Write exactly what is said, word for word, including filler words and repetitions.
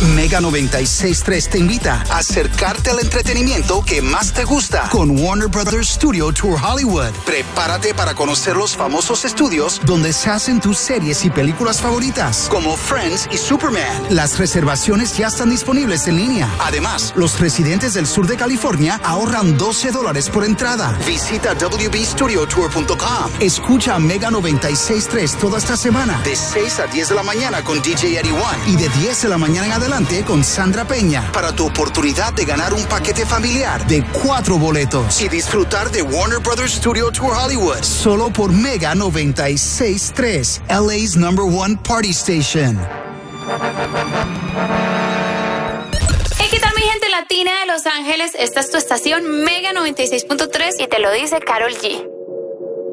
Mega noventa y seis punto tres te invita a acercarte al entretenimiento que más te gusta con Warner Brothers Studio Tour Hollywood. Prepárate para conocer los famosos estudios donde se hacen tus series y películas favoritas, como Friends y Superman. Las reservaciones ya están disponibles en línea. Además, los residentes del sur de California ahorran doce dólares por entrada. Visita w b studio tour punto com. Escucha Mega noventa y seis punto tres toda esta semana, de seis a diez de la mañana con D J Eddie One y de diez de la mañana en adelante con Sandra Peña, para tu oportunidad de ganar un paquete familiar de cuatro boletos y disfrutar de Warner Brothers Studio Tour Hollywood, solo por Mega noventa y seis punto tres, L A's number one party station. Hey, ¿qué tal mi gente latina de Los Ángeles? Esta es tu estación Mega noventa y seis punto tres y te lo dice Karol G.